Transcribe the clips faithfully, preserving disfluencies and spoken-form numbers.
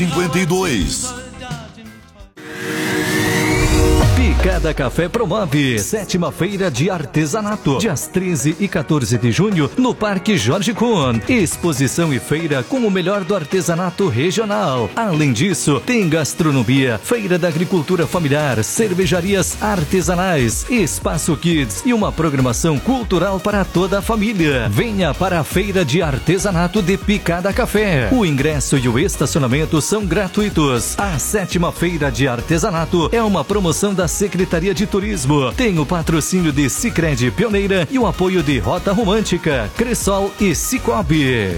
cinquenta e dois. Picada Café promove sétima feira de artesanato, dias treze e quatorze de junho, no Parque Jorge Kuhn. Exposição e feira com o melhor do artesanato regional. Além disso, tem gastronomia, feira da agricultura familiar, cervejarias artesanais, espaço kids e uma programação cultural para toda a família. Venha para a feira de artesanato de Picada Café. O ingresso e o estacionamento são gratuitos. A sétima feira de artesanato é uma promoção da Secretaria de Turismo. Tem o patrocínio de Sicredi Pioneira e o apoio de Rota Romântica, Cressol e Cicobi.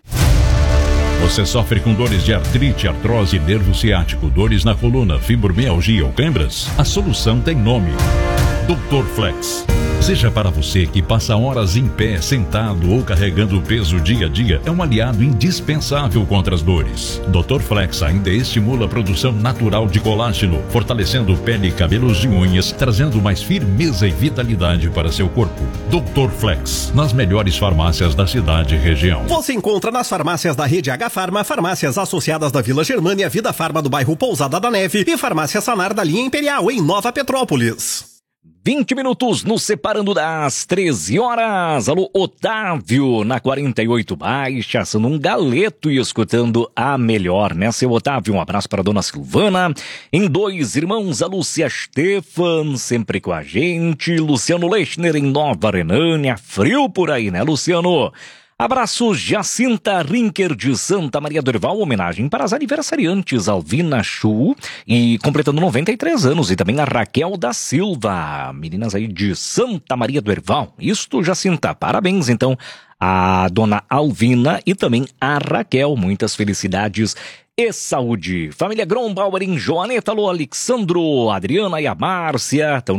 Você sofre com dores de artrite, artrose, nervo ciático, dores na coluna, fibromialgia ou câimbras? A solução tem nome: doutor Flex. Seja para você que passa horas em pé, sentado ou carregando peso dia a dia, é um aliado indispensável contra as dores. doutor Flex ainda estimula a produção natural de colágeno, fortalecendo pele, cabelos e unhas, trazendo mais firmeza e vitalidade para seu corpo. doutor Flex, nas melhores farmácias da cidade e região. Você encontra nas farmácias da rede H Farma, farmácias associadas da Vila Germânia, Vida Farma do bairro Pousada da Neve e farmácia Sanar da linha Imperial, em Nova Petrópolis. vinte minutos nos separando das treze horas. Alô, Otávio, na quarenta e oito Baixa, assando um galeto e escutando a melhor, né, seu Otávio? Um abraço para a dona Silvana. Em Dois Irmãos, a Lúcia Stefan, sempre com a gente. Luciano Lechner, em Nova Renânia. Frio por aí, né, Luciano? Abraço, Jacinta Rinker de Santa Maria do Herval, homenagem para as aniversariantes Alvina Chu e completando noventa e três anos, e também a Raquel da Silva, meninas aí de Santa Maria do Herval. Isto, Jacinta, parabéns então a dona Alvina e também a Raquel, muitas felicidades e saúde. Família Grombauer em Joaneta, alô, Alexandro, Adriana e a Márcia, estão